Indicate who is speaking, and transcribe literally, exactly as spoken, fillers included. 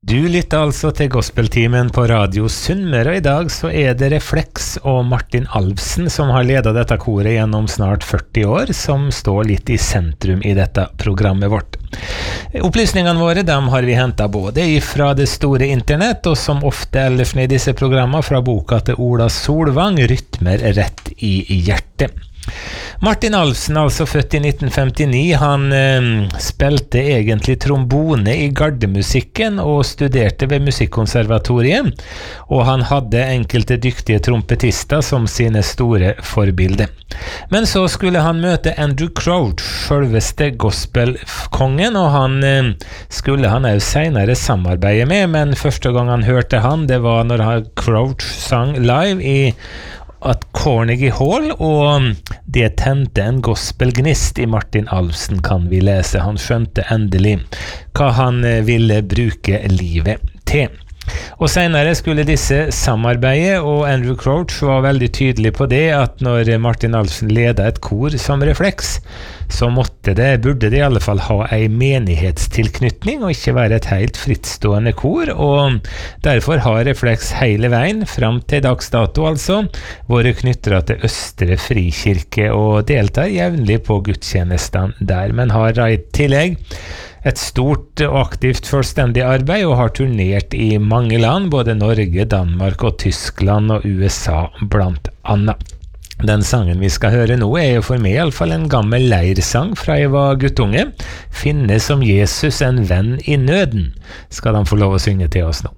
Speaker 1: Du lytter altså til Gospeltimen på Radio Sunnmøre, og i dag så er det Reflex og Martin Alvsen som har ledet dette koret gjennom snart førti år, som står litt i sentrum i dette programmet vårt. Opplysningene våre dem har vi hentet både fra det store internett, og som ofte ellers i disse programmene fra boka til Ola Solvang, Rytmer rett i hjertet. Martin Alvsen, altså født i nitten femtini, han eh, spilte egentlig trombone i gardemusikken og studerte ved musikkonservatoriet, og han hadde enkelte dyktige trompetister som sine store forbilder. Men så skulle han møte Andrew Crouch, selveste gospelkongen, og han eh, skulle han jo senere samarbeide med, men første gang han hørte han, det var når han Crouch sang live i at Carnegie Hall, og det tente en gospelgnist i Martin Alvsen, kan vi lese. Han skjønte endelig hva han ville bruke livet til. Og senere skulle disse samarbeide, og Andrew Crouch var veldig tydelig på det, at når Martin Alvsen ledet et kor som Reflex, så måtte det, burde det i alle fall ha en menighetstilknytning, og ikke være et helt frittstående kor, og derfor har Reflex hele veien, fram til dags dato altså, vært knyttet til Østre Frikirke, og deltar jevnlig på gudstjenestene der, men har i tillegg et stort og aktivt selvstendig arbeid og har turnert i mange land, både Norge, Danmark og Tyskland og U S A blant annet. Den sangen vi skal høre nå er jo for meg i alle fall en gammel leirsang fra jeg var guttunge. Finne som Jesus en venn i nøden, skal de få lov å synge til oss nå.